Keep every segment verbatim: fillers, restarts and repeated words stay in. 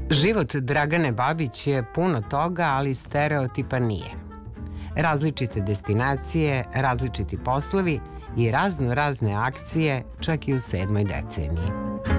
Život Dragane Babić je puno toga, ali stereotipa nije. Različite destinacije, različiti poslovi i razno razne akcije, čak i u sedmoj deceniji.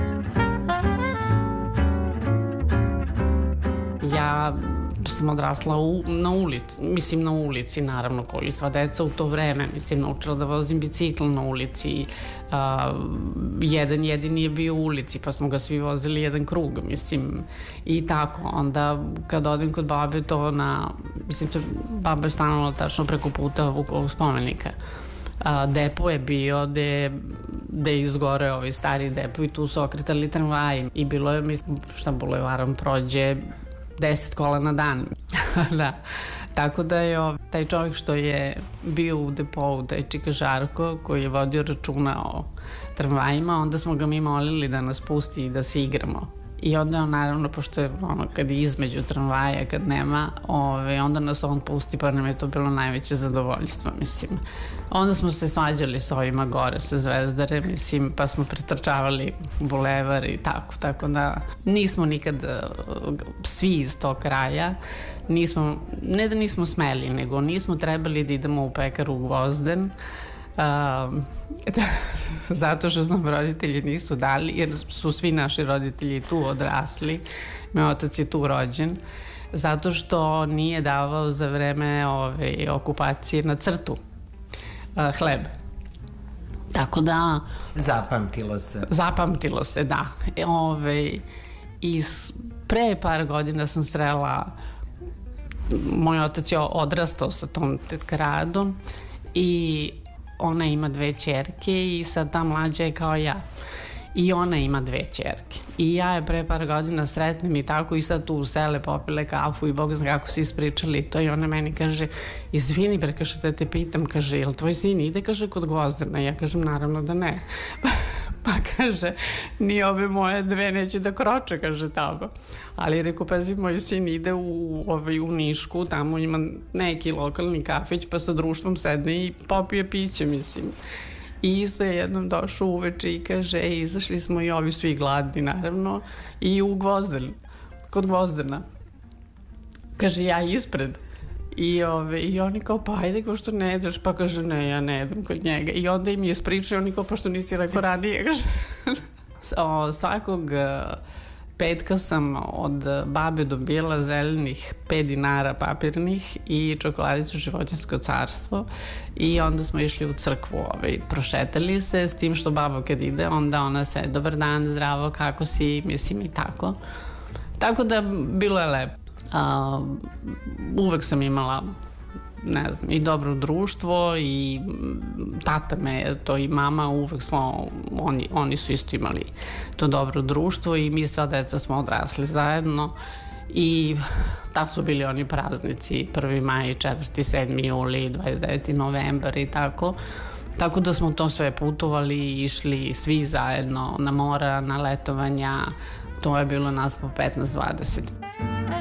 Ja sam odrasla u, na ulici, mislim na ulici naravno, kao i sva deca u to vreme, mislim naučila da vozim bicikl na ulici, a, jedan jedini je bio u ulici pa smo ga svi vozili jedan krug, mislim i tako, onda kad odem kod babe to na, mislim to baba je stanovala tačno preko puta Vukovog spomenika. A, depo je bio gde gde izgore ovaj stari depo i tu su okretali tramvaji i bilo je, mislim, šta bulevarom prođe deset kola na dan. Da. Tako da je ov, taj čovjek što je bio u depovu, taj Čika Žarko, koji je vodio računa o tramvajima, onda smo ga mi molili da nas pusti i da se igramo. I onda on, naravno, pošto je ono, kad je između tramvaja, kad nema, ove, onda nas on pusti, pa nam je to bilo najveće zadovoljstvo, mislim. Onda smo se svađali s ovima gore, sa Zvezdare, mislim, pa smo pretrčavali bulevar i tako, tako da nismo nikad svi iz tog kraja, nismo, ne da nismo smeli, nego nismo trebali da idemo u pekaru u Gvozden, Um, zato što nam roditelji nisu dali, jer su svi naši roditelji tu odrasli, moj otac je tu rođen, zato što nije davao za vreme ove okupacije na crtu uh, hleb. Tako da zapamtilo se. Zapamtilo se, da. Ove, i pre par godina sam srela, moj otac je odrastao sa tom tetkradom i ona ima dve ćerke i sad ta mlađa je kao ja. I ona ima dve ćerke. I ja je pre par godina sretnem i tako i sad tu u sele popile kafu i Bog zna kako se ispričali to i ona meni kaže, izvini bre, kaže da te pitam, kaže, jel tvoj sin ide, kaže, kod Gvozdena? Ja kažem, naravno da ne. Pa kaže, ni ove moje dve neće da kroče, kaže tamo. Ali reku, pazi, moj sin ide u, ovaj, u Nišku, tamo ima neki lokalni kafić, pa sa društvom sedne i popije piće, mislim. I isto je jednom došao uveče i kaže, ej, izašli smo i ovi svi gladni, naravno, i u Gvozden, kod Gvozdena. Kaže, ja ispred. I, ove, I oni kao, pa ajde, kao što ne jedeš, pa kaže, ne, ja ne jedem kod njega. I onda im je spričao, oni kao, pa što nisi rekao ranije, kaže. O, svakog petka sam od babe dobila zelenih pet dinara papirnih i čokoladicu Životinjsko carstvo i onda smo išli u crkvu, ovaj, prošetali se, s tim što baba kad ide, onda ona sve, dobar dan, zdravo, kako si, mislim i tako. Tako da bilo je lepo. Uh, uvek sam imala, ne znam, i dobro društvo i tata me, to i mama, uvek smo, oni, oni su isto imali to dobro društvo i mi sva deca smo odrasli zajedno i tad su bili oni praznici, prvi maj, četvrti, sedmi juli, dvadeset deveti novembar i tako. Tako da smo to sve putovali, išli svi zajedno na mora, na letovanja, to je bilo nas po petnaest dvadeset.